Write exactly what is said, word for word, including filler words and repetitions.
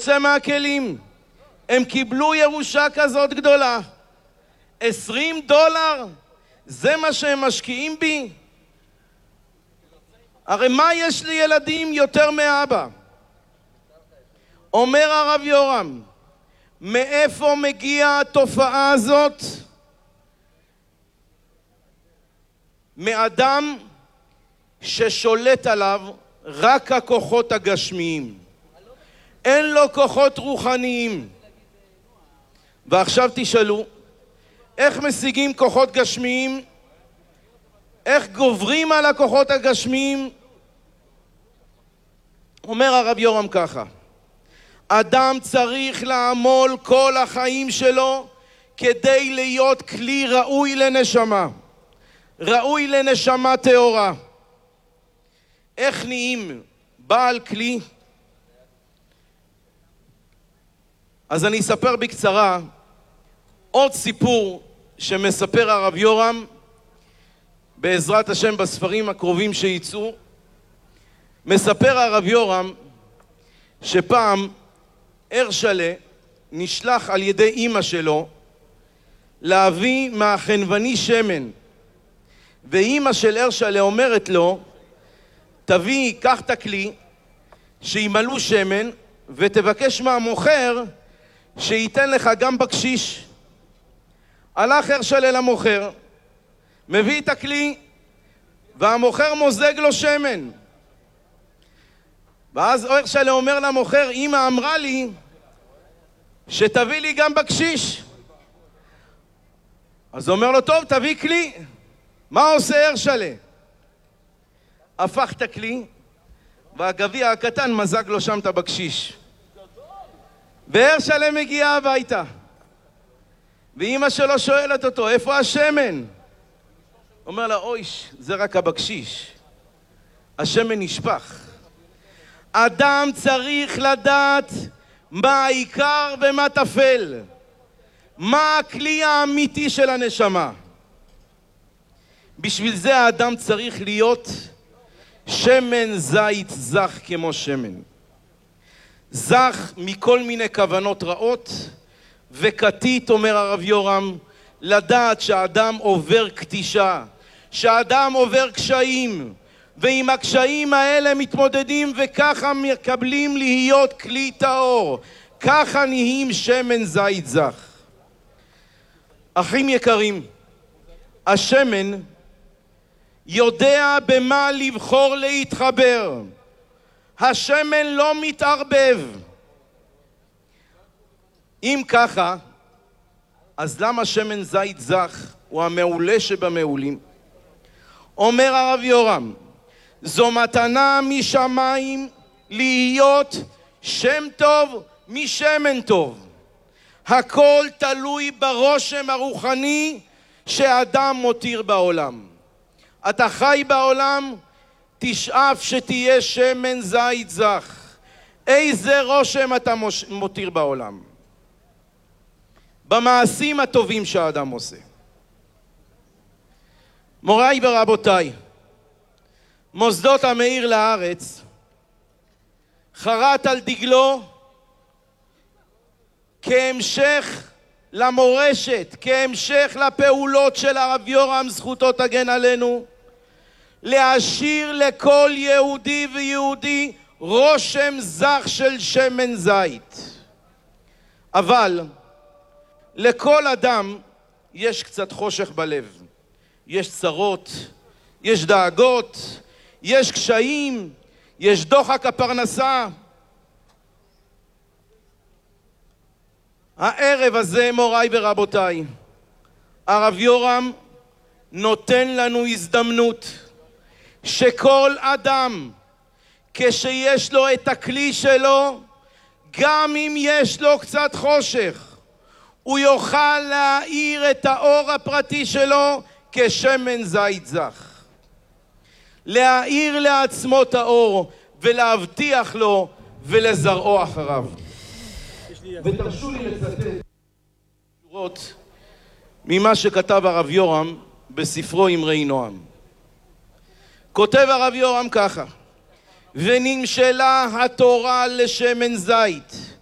יוצא מהכלים. הם קיבלו ירושה כזאת גדולה. עשרים דולר? זה מה שהם משקיעים בי? הרי מה יש לי ילדים יותר מאבא? אומר הרב יורם, מאיפה מגיעה התופעה הזאת? מאדם ששולט עליו רק הכוחות הגשמיים. אין לו כוחות רוחניים. ועכשיו תשאלו, איך משיגים כוחות גשמיים? איך גוברים על הכוחות הגשמיים? אומר הרב יורם ככה, אדם צריך לעמול כל החיים שלו כדי להיות כלי ראוי לנשמה, ראוי לנשמה טהורה. איך נהיים בעל כלי? אז אני אספר בקצרה עוד סיפור שמספר הרב יורם, בעזרת השם בספרים הקרובים שייצאו. מספר הרב יורם שפעם הרשלה נשלח על ידי אמא שלו להביא מהחנווני שמן, ואמא של הרשלה אומרת לו, תביא, קח את הכלי שימלאו שמן ותבקש מהמוכר שייתן לך גם בקשיש. הלך הרשלה למוכר, מביא את הכלי והמוכר מוזג לו שמן. ואז הרשלה אומר למוכר, אמא אמרה לי שתביא לי גם בקשיש. אז אומר לו, טוב, תביא כלי. מה עושה הרשלה? הפך את הכלי והגביע הקטן מזג לו שם את הבקשיש. והרשלה מגיעה הביתה ואמא שלו שואלת אותו, איפה השמן? אומר לה, אוי, זה רק הבקשיש, השמן נשפך. אדם צריך לדעת מה העיקר ומה טפל, מה הכלי האמיתי של הנשמה. בשביל זה האדם צריך להיות שמן זית זך כמו שמן. זך מכל מיני כוונות רעות, וקטית, אומר הרב יורם, לדעת שהאדם עובר קטישה, שהאדם עובר קשיים, ועם הקשיים האלה מתמודדים, וככה מקבלים להיות כלי טהור. ככה נהיים שמן זית זך. אחים יקרים, השמן יודע במה לבחור להתחבר. השמן לא מתערבב. אם ככה, אז למה שמן זית זך הוא המעולה שבמעולים? אומר הרב יורם, זו מתנה משמיים להיות שם טוב משמן טוב. הכל תלוי ברושם הרוחני שאדם מותיר בעולם. אתה חי בעולם, תשאף שתהיה שמן זית זך. איזה רושם אתה מותיר בעולם? במעשים הטובים שהאדם עושה. מוריי ורבותיי, מוסדות המאיר לארץ חרט על דגלו כהמשך למורשת, כהמשך לפעולות של הרב יורם, זכותו תגן עלינו, להשאיר לכל יהודי ויהודי רושם זך של שמן זית. אבל לכל אדם יש קצת חושך בלב, יש צרות, יש דאגות, יש קשיים, יש דוחק הפרנסה. הערב הזה, מוריי ורבותיי, הרב יורם נותן לנו הזדמנות שכל אדם, כשיש לו את הכלי שלו, גם אם יש לו קצת חושך, הוא יוכל להאיר את האור הפרטי שלו כשמן זית זך. להאיר לעצמו את האור ולהבטיח לו ולזרעו אחריו. ותרשו לי לצטט שורות ממה שכתב הרב יורם בספרו אמרי נועם. כותב הרב יורם ככה: ונמשלה התורה לשמן זית